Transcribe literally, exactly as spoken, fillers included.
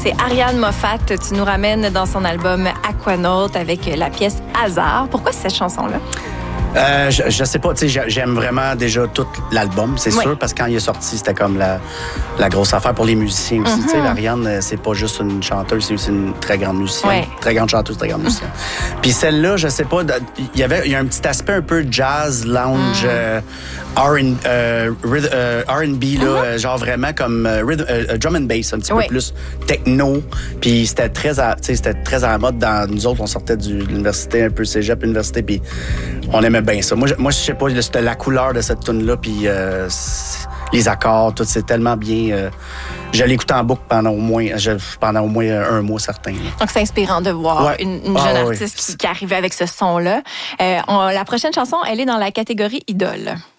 C'est Ariane Moffat. Tu nous ramènes dans son album Aquanaut avec la pièce Hasard. Pourquoi cette chanson-là? Euh, je, je sais pas, tu sais, j'aime vraiment déjà tout l'album, c'est oui. sûr, parce que quand il est sorti, c'était comme la, la grosse affaire pour les musiciens aussi. Mm-hmm. Tu sais, Ariane, c'est pas juste une chanteuse, c'est aussi une très grande musicienne. Oui. Très grande chanteuse, très grande musicienne. Mm-hmm. Puis celle-là, je sais pas, il y avait il y a un petit aspect un peu jazz, lounge, mm. euh, R and, euh, euh, R and B, là, mm-hmm. genre vraiment comme euh, rhythm, euh, drum and bass, un petit oui. peu plus techno. Puis c'était très, à, c'était très à la mode. Dans nous autres, on sortait de l'université, un peu cégep, université, puis on aimait bien ça. Moi, je, moi, je sais pas, c'était la couleur de cette tune-là, puis euh, les accords, tout, c'est tellement bien. Euh, je l'écoute en boucle pendant au moins, je, pendant au moins un mois certain. Là. Donc, c'est inspirant de voir ouais. une, une jeune ah, artiste ouais. qui, qui arrivait avec ce son-là. Euh, on, la prochaine chanson, elle est dans la catégorie idole.